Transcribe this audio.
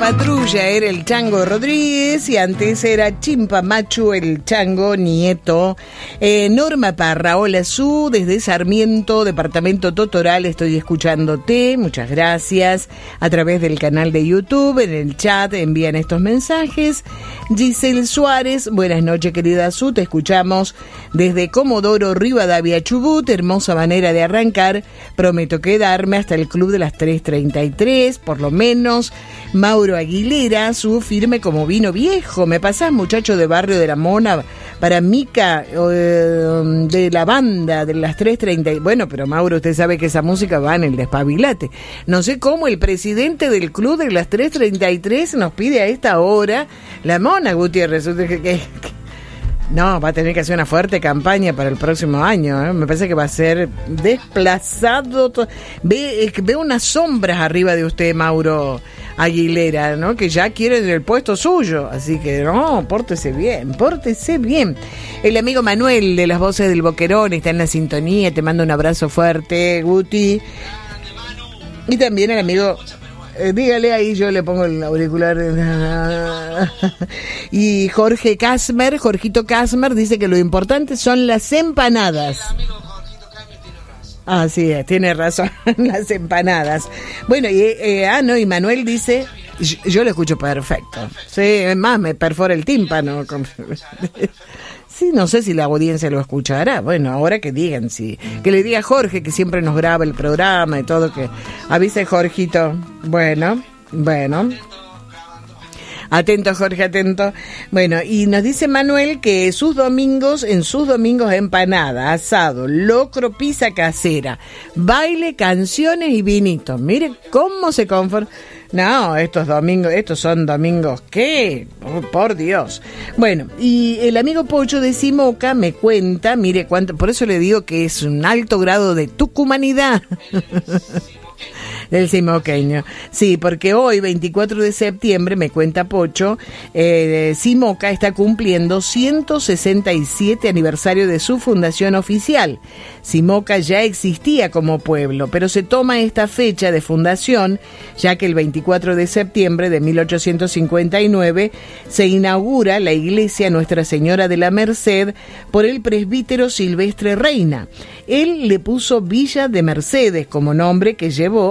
Patrulla era el Chango Rodríguez y antes era Chimpa Machu el Chango Nieto. Norma Parra, hola Su, desde Sarmiento, departamento Totoral, estoy escuchándote, muchas gracias. A través del canal de YouTube, en el chat envían estos mensajes. Giselle Suárez, buenas noches querida Su, te escuchamos desde Comodoro Rivadavia, Chubut, hermosa manera de arrancar, prometo quedarme hasta el club de las 3:33, por lo menos. Mauro Aguilera, Su, firme como vino viejo. ¿Me pasás, muchacho de Barrio de la Mona, para Mica, de la banda de las 3:30? Bueno, pero Mauro, usted sabe que esa música va en el despabilate. No sé cómo el presidente del club de las 3:33 nos pide a esta hora la Mona Gutiérrez. No, va a tener que hacer una fuerte campaña para el próximo año, ¿eh? Me parece que va a ser desplazado. Veo unas sombras arriba de usted, Mauro Aguilera, ¿no? Que ya quiere el puesto suyo. Así que, no, pórtese bien, pórtese bien. El amigo Manuel de las Voces del Boquerón está en la sintonía. Te mando un abrazo fuerte, Guti. Y también el amigo... dígale ahí, yo le pongo el auricular. Y Jorgito Casmer dice que lo importante son las empanadas. Ah, sí, tiene razón, las empanadas. Bueno, y Manuel dice, yo lo escucho perfecto. Sí, es más, me perfora el tímpano. Sí, no sé si la audiencia lo escuchará. Bueno, ahora que digan, sí. Que le diga a Jorge, que siempre nos graba el programa y todo, que avise Jorgito. Bueno. Atento, Jorge, atento. Bueno, y nos dice Manuel que en sus domingos empanada, asado, locro, pizza casera, baile, canciones y vinito. Mire cómo se conforma. No, estos son domingos, ¿qué? Oh, por Dios. Bueno, y el amigo Pocho de Simoca me cuenta, mire cuánto, por eso le digo que es un alto grado de tucumanidad. Del simoqueño. Sí, porque hoy, 24 de septiembre, me cuenta Pocho, Simoca está cumpliendo 167 aniversario de su fundación oficial. Simoca ya existía como pueblo, pero se toma esta fecha de fundación, ya que el 24 de septiembre de 1859 se inaugura la iglesia Nuestra Señora de la Merced por el presbítero Silvestre Reina. Él le puso Villa de Mercedes como nombre que llevó